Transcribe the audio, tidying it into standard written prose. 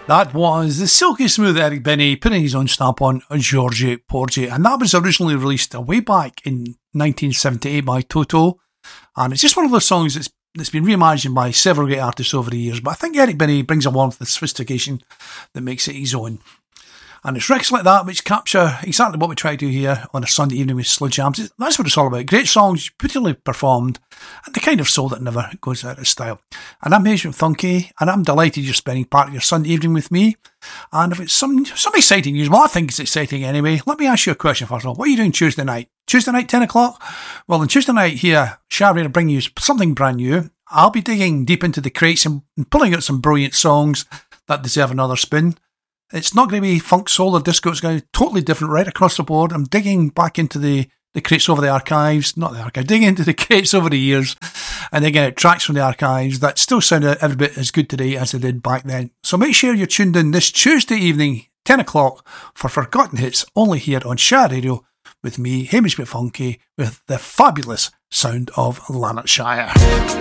That was the silky smooth Eric Benny putting his own stamp on Georgie Porgy, and that was originally released way back in 1978 by Toto, and it's just one of those songs that's been reimagined by several great artists over the years, but I think Eric Benny brings a warmth and sophistication that makes it his own. And it's records like that which capture exactly what we try to do here on a Sunday evening with Slow Jams. That's what it's all about. Great songs, beautifully performed, and the kind of soul that never goes out of style. And I'm Agent Funky, and I'm delighted you're spending part of your Sunday evening with me. And if it's some exciting news, well, I think it's exciting anyway. Let me ask you a question first of all. What are you doing Tuesday night? Tuesday night, 10 o'clock? Well, on Tuesday night here, Sharry will bring you something brand new. I'll be digging deep into the crates and pulling out some brilliant songs that deserve another spin. It's not going to be funk, soul or disco. It's going to be totally different right across the board. I'm digging back into the crates over the archives, not the archives, digging into the crates over the years and digging out tracks from the archives that still sound every bit as good today as they did back then. So make sure you're tuned in this Tuesday evening, 10 o'clock, for Forgotten Hits, only here on Shire Radio with me, Hamish McFunky, with the fabulous sound of Lanarkshire.